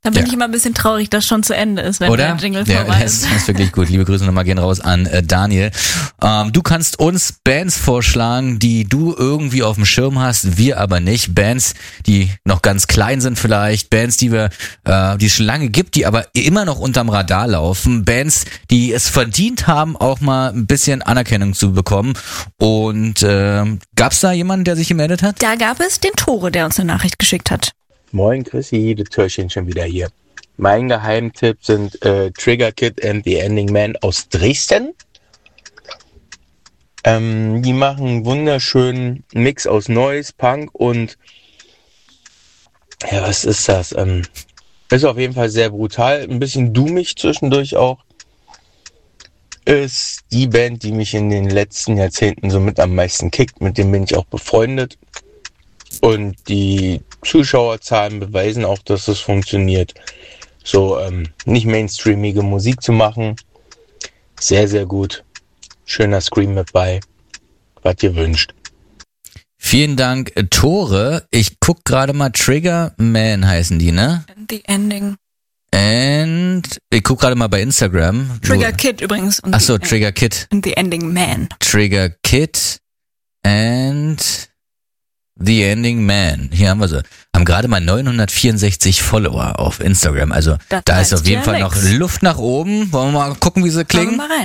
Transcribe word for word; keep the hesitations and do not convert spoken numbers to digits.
Da bin Ja. ich immer ein bisschen traurig, dass schon zu Ende ist, wenn Oder? der Jingle Ja, vorbei das, ist. das ist wirklich gut. Liebe Grüße nochmal gehen raus an äh, Daniel. Ähm, du kannst uns Bands vorschlagen, die du irgendwie auf dem Schirm hast, wir aber nicht. Bands, die noch ganz klein sind vielleicht. Bands, die wir, äh, die es schon lange gibt, die aber immer noch unterm Radar laufen. Bands, die es verdient haben, auch mal ein bisschen Anerkennung zu bekommen. Und äh, gab es da jemanden, der sich gemeldet hat? Da gab es den Tore, der uns eine Nachricht geschickt hat. Moin Chrissy, das Türchen schon wieder hier. Mein Geheimtipp sind äh, Trigger Kid and the Ending Man aus Dresden. Ähm, die machen einen wunderschönen Mix aus Noise, Punk und ja, was ist das? Ähm, ist auf jeden Fall sehr brutal, ein bisschen doomig zwischendurch auch. Ist die Band, die mich in den letzten Jahrzehnten so mit am meisten kickt, mit dem bin ich auch befreundet. Und die Zuschauerzahlen beweisen auch, dass es funktioniert. So ähm, nicht mainstreamige Musik zu machen. Sehr, sehr gut. Schöner Scream mit bei. Was ihr wünscht. Vielen Dank, äh, Tore. Ich guck gerade mal, Trigger Man heißen die, ne? The Ending. And ich guck gerade mal bei Instagram. Trigger Wo- Kid übrigens. Und Ach so, the, Trigger Kid. and the Ending Man. Trigger Kid and The Ending Man. Hier haben wir sie. Haben gerade mal neunhundertvierundsechzig Follower auf Instagram. Also Das da ist heißt auf jeden ja Fall noch nix. Luft nach oben. Wollen wir mal gucken, wie sie Schauen wir klingen? mal rein.